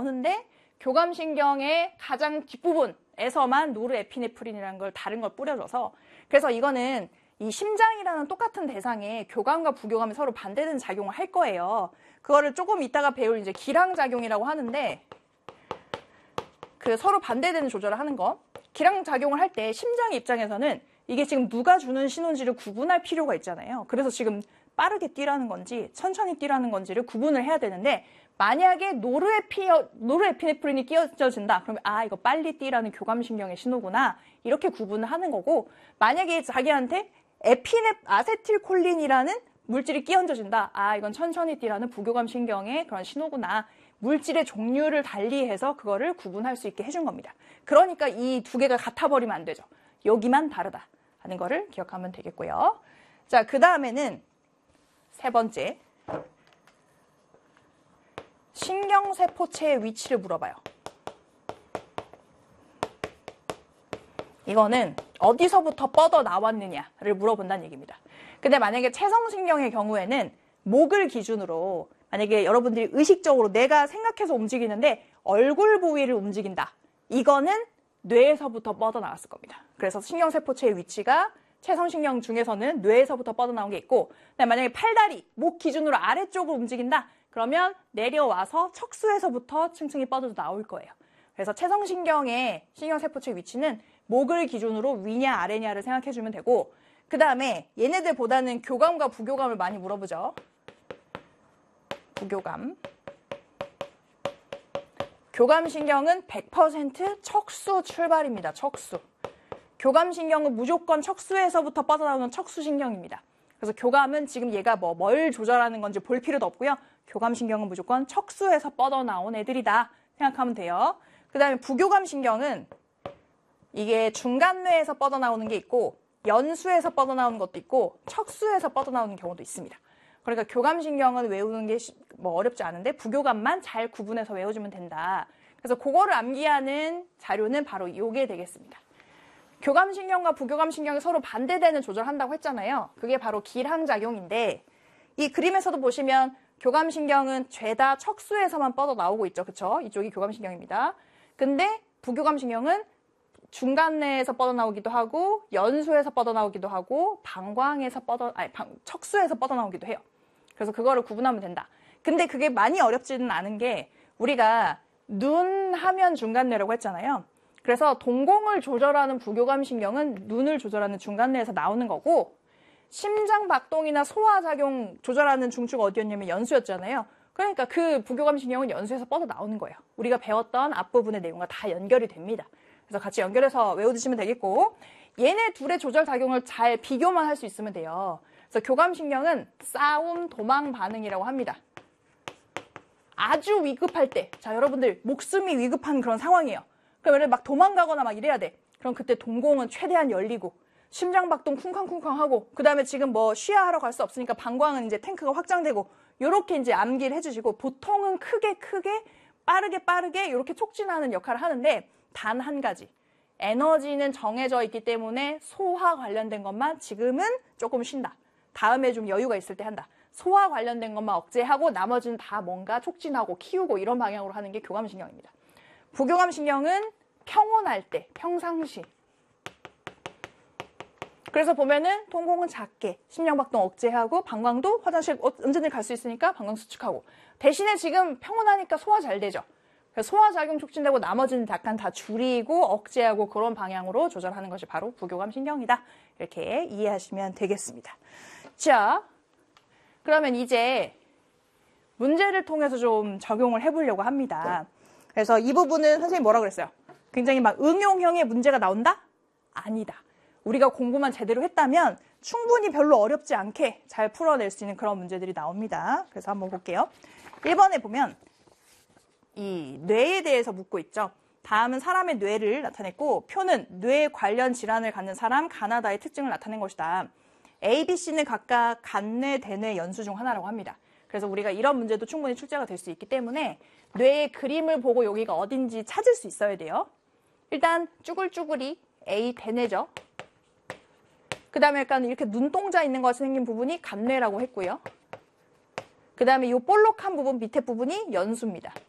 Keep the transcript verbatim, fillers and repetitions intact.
나오는데 교감신경의 가장 뒷부분에서만 노르에피네프린이라는 걸 다른 걸 뿌려줘서 그래서 이거는 이 심장이라는 똑같은 대상에 교감과 부교감이 서로 반대되는 작용을 할 거예요. 그거를 조금 이따가 배울 이제 기량작용이라고 하는데 그 서로 반대되는 조절을 하는 거. 기량작용을 할 때 심장의 입장에서는 이게 지금 누가 주는 신호인지를 구분할 필요가 있잖아요. 그래서 지금 빠르게 뛰라는 건지 천천히 뛰라는 건지를 구분을 해야 되는데 만약에 노르에피, 노르에피네프린이 끼워져진다. 그러면 아 이거 빨리 뛰라는 교감신경의 신호구나. 이렇게 구분을 하는 거고 만약에 자기한테 에피네, 아세틸콜린이라는 물질이 끼얹어진다. 아 이건 천천히 뛰라는 부교감신경의 그런 신호구나. 물질의 종류를 달리해서 그거를 구분할 수 있게 해준 겁니다. 그러니까 이 두 개가 같아버리면 안 되죠. 여기만 다르다 하는 거를 기억하면 되겠고요. 자, 그 다음에는 세 번째. 신경세포체의 위치를 물어봐요. 이거는 어디서부터 뻗어 나왔느냐를 물어본다는 얘기입니다. 근데 만약에 체성신경의 경우에는 목을 기준으로 만약에 여러분들이 의식적으로 내가 생각해서 움직이는데 얼굴 부위를 움직인다. 이거는 뇌에서부터 뻗어나왔을 겁니다. 그래서 신경세포체의 위치가 체성신경 중에서는 뇌에서부터 뻗어나온 게 있고 만약에 팔다리, 목 기준으로 아래쪽으로 움직인다. 그러면 내려와서 척수에서부터 층층이 뻗어서 나올 거예요. 그래서 체성신경의 신경세포체의 위치는 목을 기준으로 위냐 아래냐를 생각해주면 되고 그 다음에 얘네들보다는 교감과 부교감을 많이 물어보죠. 부교감. 교감신경은 백 퍼센트 척수 출발입니다. 척수. 교감신경은 무조건 척수에서부터 뻗어나오는 척수신경입니다. 그래서 교감은 지금 얘가 뭐 뭘 조절하는 건지 볼 필요도 없고요. 교감신경은 무조건 척수에서 뻗어나온 애들이다 생각하면 돼요. 그 다음에 부교감신경은 이게 중간뇌에서 뻗어나오는 게 있고 연수에서 뻗어나오는 것도 있고 척수에서 뻗어나오는 경우도 있습니다. 그러니까 교감신경은 외우는 게 뭐 어렵지 않은데 부교감만 잘 구분해서 외워주면 된다. 그래서 그거를 암기하는 자료는 바로 이게 되겠습니다. 교감신경과 부교감신경이 서로 반대되는 조절한다고 했잖아요. 그게 바로 기량작용인데 이 그림에서도 보시면 교감신경은 죄다 척수에서만 뻗어 나오고 있죠. 그쵸? 이쪽이 교감신경입니다. 근데 부교감신경은 중간뇌에서 뻗어나오기도 하고 연수에서 뻗어나오기도 하고 방광에서 뻗어 아니 방, 척수에서 뻗어나오기도 해요. 그래서 그거를 구분하면 된다. 근데 그게 많이 어렵지는 않은 게 우리가 눈 하면 중간뇌라고 했잖아요. 그래서 동공을 조절하는 부교감신경은 눈을 조절하는 중간뇌에서 나오는 거고 심장박동이나 소화작용 조절하는 중추가 어디였냐면 연수였잖아요. 그러니까 그 부교감신경은 연수에서 뻗어 나오는 거예요. 우리가 배웠던 앞부분의 내용과 다 연결이 됩니다. 그래서 같이 연결해서 외워두시면 되겠고 얘네 둘의 조절작용을 잘 비교만 할 수 있으면 돼요. 그래서 교감신경은 싸움, 도망 반응이라고 합니다. 아주 위급할 때, 자 여러분들 목숨이 위급한 그런 상황이에요. 그러면 막 도망가거나 막 이래야 돼. 그럼 그때 동공은 최대한 열리고 심장박동 쿵쾅쿵쾅하고 그 다음에 지금 뭐 쉬야하러 갈 수 없으니까 방광은 이제 탱크가 확장되고 요렇게 이제 암기를 해주시고 보통은 크게 크게 빠르게 빠르게 이렇게 촉진하는 역할을 하는데 단 한 가지 에너지는 정해져 있기 때문에 소화 관련된 것만 지금은 조금 쉰다. 다음에 좀 여유가 있을 때 한다. 소화 관련된 것만 억제하고 나머지는 다 뭔가 촉진하고 키우고 이런 방향으로 하는 게 교감신경입니다. 부교감신경은 평온할 때, 평상시. 그래서 보면은 동공은 작게 심장박동 억제하고 방광도 화장실 언제든 갈 수 있으니까 방광 수축하고 대신에 지금 평온하니까 소화 잘 되죠. 그래서 소화작용 촉진되고 나머지는 약간 다 줄이고 억제하고 그런 방향으로 조절하는 것이 바로 부교감신경이다. 이렇게 이해하시면 되겠습니다. 자, 그러면 이제 문제를 통해서 좀 적용을 해보려고 합니다. 그래서 이 부분은 선생님이 뭐라 그랬어요? 굉장히 막 응용형의 문제가 나온다? 아니다. 우리가 공부만 제대로 했다면 충분히 별로 어렵지 않게 잘 풀어낼 수 있는 그런 문제들이 나옵니다. 그래서 한번 볼게요. 일 번에 보면 이 뇌에 대해서 묻고 있죠. 다음은 사람의 뇌를 나타냈고 표는 뇌 관련 질환을 갖는 사람 가나다의 특징을 나타낸 것이다. A, B, C는 각각 간뇌, 대뇌 연수 중 하나라고 합니다. 그래서 우리가 이런 문제도 충분히 출제가 될 수 있기 때문에 뇌의 그림을 보고 여기가 어딘지 찾을 수 있어야 돼요. 일단 쭈글쭈글이 A, 대뇌죠. 그 다음에 약간 이렇게 눈동자 있는 것이 생긴 부분이 간뇌라고 했고요. 그 다음에 이 볼록한 부분 밑에 부분이 연수입니다.